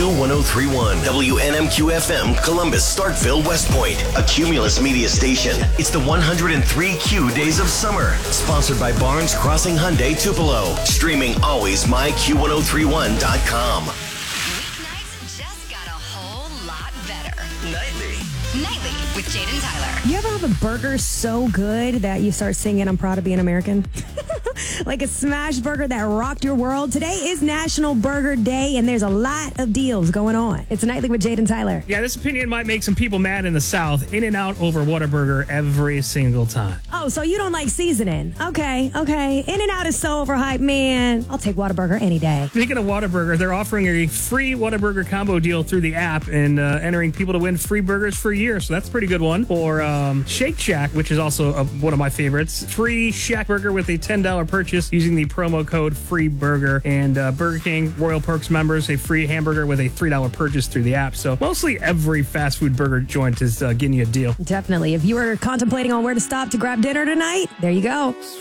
Q1031, WNMQ FM, Columbus, Starkville, West Point, a Cumulus media station. It's the 103 Q Days of Summer, sponsored by Barnes Crossing Hyundai Tupelo. Streaming always myQ1031.com. Weeknights just got a whole lot better. Nightly with Jade and Tyler. You ever have a burger so good that you start singing, "I'm proud to be an American"? Like a smash burger that rocked your world. Today is National Burger Day, and there's a lot of deals going on. It's Nightly with Jade and Tyler. Yeah, this opinion might make some people mad in the South. In-N-Out over Whataburger every single time. Oh, so you don't like seasoning? Okay. In-N-Out is so overhyped, man. I'll take Whataburger any day. Speaking of Whataburger, they're offering a free Whataburger combo deal through the app and entering people to win free burgers for a year. So that's a pretty good one. Or Shake Shack, which is also one of my favorites. Free Shack Burger with a $10 purchase using the promo code FREEBURGER. And Burger King Royal Perks members, a free hamburger with a $3 purchase through the app. So mostly every fast food burger joint is getting you a deal. Definitely. If you were contemplating on where to stop to grab dinner tonight, there you go.